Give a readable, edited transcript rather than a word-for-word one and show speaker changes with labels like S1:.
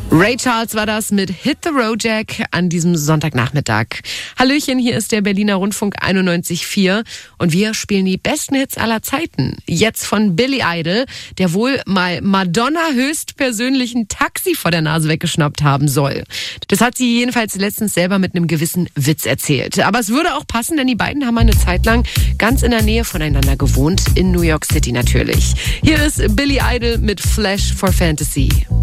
S1: Ray Charles war das mit Hit the Road Jack an diesem Sonntagnachmittag. Hallöchen, hier ist der Berliner Rundfunk 91.4 und wir spielen die besten Hits aller Zeiten. Jetzt von Billy Idol, der wohl mal Madonna höchstpersönlich ein Taxi vor der Nase weggeschnappt haben soll. Das hat sie jedenfalls letztens selber mit einem gewissen Witz erzählt. Aber es würde auch passen, denn die beiden haben eine Zeit lang ganz in der Nähe voneinander gewohnt, in New York City natürlich. Hier ist Billy Idol mit Flash for Fantasy.